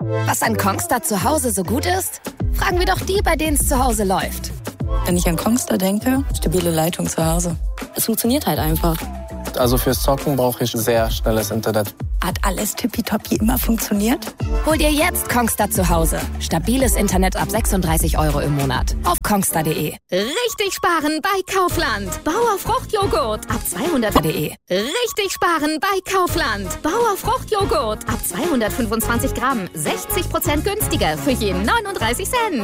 Was an Kongstar zu Hause so gut ist? Fragen wir doch die, bei denen es zu Hause läuft. Wenn ich an Kongstar denke, stabile Leitung zu Hause. Es funktioniert halt einfach. Also fürs Zocken brauche ich sehr schnelles Internet. Hat alles tippitoppi immer funktioniert? Hol dir jetzt Kongstar zu Hause. Stabiles Internet ab 36 € im Monat. Auf kongstar.de. Richtig sparen bei Kaufland. Bauer Fruchtjoghurt ab 200.de. Richtig sparen bei Kaufland. Bauer Fruchtjoghurt ab 225 Gramm. 60% günstiger für jeden 39 Cent.